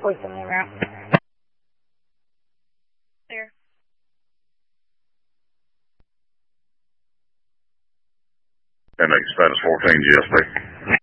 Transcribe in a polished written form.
Please send me around. There. And make status 14 GSP.